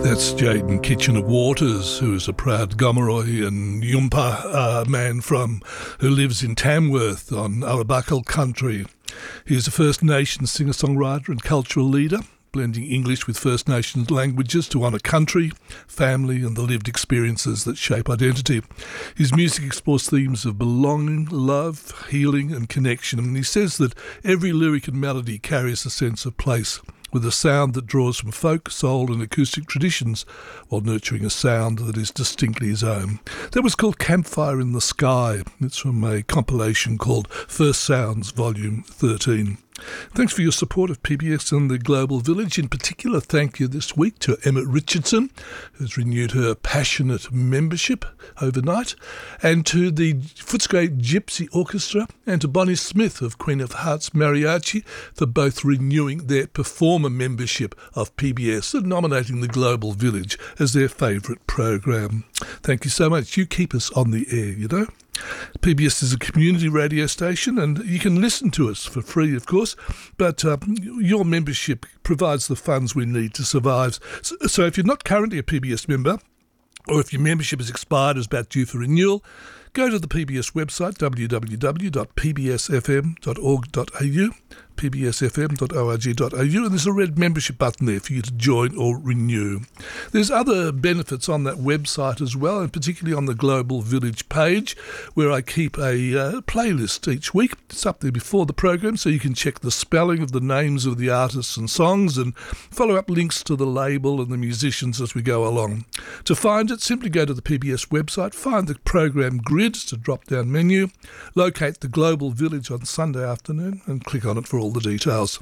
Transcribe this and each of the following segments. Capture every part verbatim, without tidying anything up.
That's Jaden Kitchener-Waters, who is a proud Gomeroi and Yumpa uh, man from who lives in Tamworth on Arabakal country. He is a First Nations singer-songwriter and cultural leader, blending English with First Nations languages to honour country, family and the lived experiences that shape identity. His music explores themes of belonging, love, healing and connection, and he says that every lyric and melody carries a sense of place, with a sound that draws from folk, soul and acoustic traditions, while nurturing a sound that is distinctly his own. That was called Campfire in the Sky. It's from a compilation called First Sounds, Volume thirteen. Thanks for your support of P B S and the Global Village. In particular, thank you this week to Emma Richardson, who's renewed her passionate membership overnight, and to the Footscray Gypsy Orchestra, and to Bonnie Smith of Queen of Hearts Mariachi for both renewing their performer membership of P B S and nominating the Global Village as their favourite program. Thank you so much. You keep us on the air, you know. P B S is a community radio station and you can listen to us for free, of course, but uh, your membership provides the funds we need to survive. So, so if you're not currently a P B S member, or if your membership has expired, is about due for renewal, go to the P B S website, w w w dot p b s f m dot org dot a u, p b s f m dot org dot a u, and there's a red membership button there for you to join or renew. There's other benefits on that website as well, and particularly on the Global Village page, where I keep a uh, playlist each week. It's up there before the program, so you can check the spelling of the names of the artists and songs and follow up links to the label and the musicians as we go along. To find it, simply go to the P B S website, find the program grid, it's a drop-down menu, locate the Global Village on Sunday afternoon and click on it for all the details.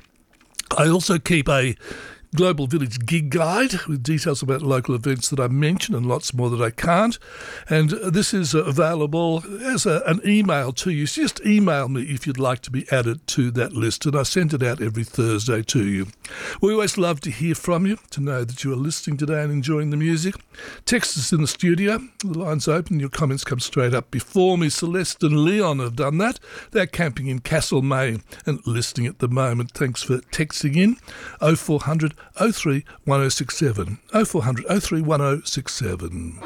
I also keep a Global Village gig guide with details about local events that I mention and lots more that I can't. And this is available as a, an email to you. So just email me if you'd like to be added to that list, and I send it out every Thursday to you. We always love to hear from you, to know that you are listening today and enjoying the music. Text us in the studio. The line's open. Your comments come straight up. Before me, Celeste and Leon have done that. They're camping in Castlemaine and listening at the moment. Thanks for texting in. oh four hundred oh three one oh six seven. oh four hundred oh three one oh six seven.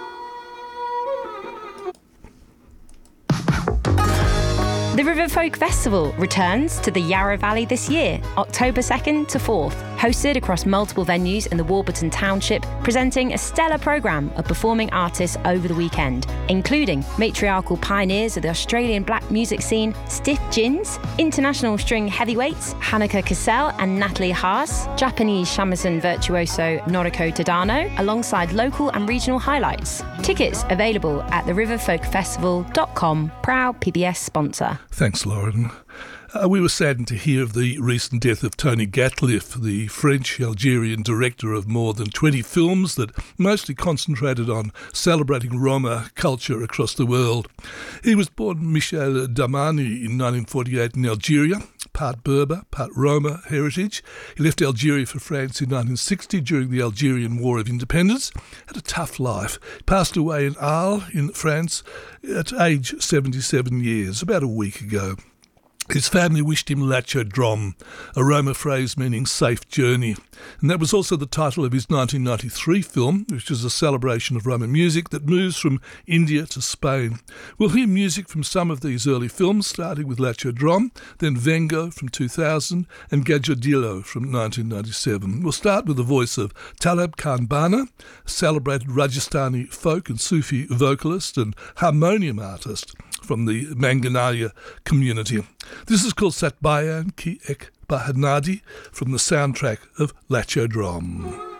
The River Folk Festival returns to the Yarra Valley this year, October second to fourth, hosted across multiple venues in the Warburton Township, presenting a stellar programme of performing artists over the weekend, including matriarchal pioneers of the Australian black music scene, Stiff Gins, international string heavyweights, Hanneke Cassell and Natalie Haas, Japanese shamisen virtuoso Noriko Tadano, alongside local and regional highlights. Tickets available at the river folk festival dot com, proud P B S sponsor. Thanks, Lauren. Uh, we were saddened to hear of the recent death of Tony Gatliff, the French-Algerian director of more than twenty films that mostly concentrated on celebrating Roma culture across the world. He was born Michel Damani in nineteen forty-eight in Algeria, part Berber, part Roma heritage. He left Algeria for France in nineteen sixty during the Algerian War of Independence. Had a tough life. He passed away in Arles in France at age seventy-seven years, about a week ago. His family wished him Lacho Drom, a Roma phrase meaning safe journey. And that was also the title of his nineteen ninety-three film, which is a celebration of Roma music that moves from India to Spain. We'll hear music from some of these early films, starting with Lacho Drom, then Vengo from two thousand, and Gajodilo from nineteen ninety-seven. We'll start with the voice of Talab Khan Bana, a celebrated Rajasthani folk and Sufi vocalist and harmonium artist from the Manganaya community. This is called Satbayan Ki Ek Bahanadi from the soundtrack of Lacho Drom.